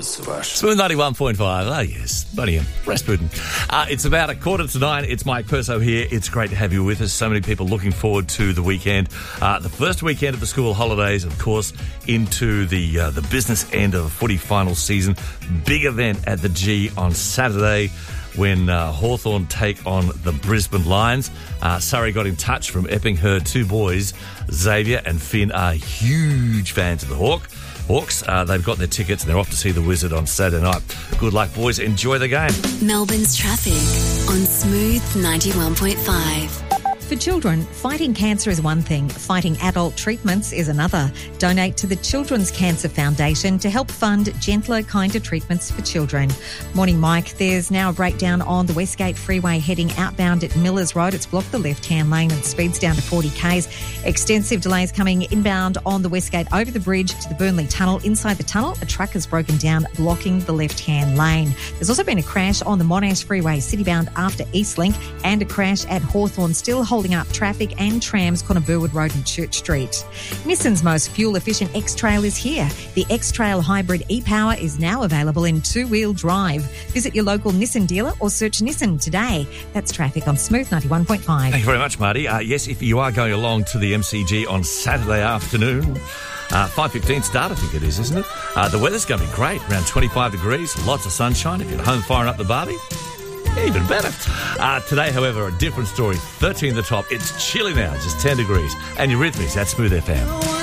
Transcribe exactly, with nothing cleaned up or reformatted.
Smooth ninety-one point five. Ah, yes. Bloody him. Rasputin. Uh, it's about a quarter to nine. It's Mike Perso here. It's great to have you with us. So many people looking forward to the weekend. Uh, the first weekend of the school holidays, of course, into the uh, the business end of the footy final season. Big event at the G on Saturday when uh, Hawthorn take on the Brisbane Lions. Uh, Surrey got in touch from Epping. Her two boys, Xavier and Finn, are huge fans of the Hawk. Hawks, uh, they've got their tickets and they're off to see the Wizard on Saturday night. Good luck, boys. Enjoy the game. Melbourne's traffic on Smooth ninety-one point five. For children, fighting cancer is one thing, fighting adult treatments is another. Donate to the Children's Cancer Foundation to help fund gentler, kinder treatments for children. Morning, Mike. There's now a breakdown on the Westgate Freeway heading outbound at Millers Road. It's blocked the left-hand lane and speeds down to forty kays. Extensive delays coming inbound on the Westgate over the bridge to the Burnley Tunnel. Inside the tunnel, a truck has broken down, blocking the left-hand lane. There's also been a crash on the Monash Freeway, citybound after Eastlink, and a crash at Hawthorn, still holding up traffic and trams, corner Burwood Road and Church Street. Nissan's most fuel-efficient X-Trail is here. The X-Trail Hybrid e-Power is now available in two-wheel drive. Visit your local Nissan dealer or search Nissan today. That's traffic on Smooth ninety-one point five. Thank you very much, Marty. Uh, yes, if you are going along to the M C G on Saturday afternoon, uh, five fifteen start, I think it is, isn't it? Uh, the weather's going to be great, around twenty-five degrees, lots of sunshine. If you're at home firing up the barbie, even better. Uh, today, however, a different story. thirteen the top. It's chilly now, just ten degrees. And you're with me. That's Smooth F M.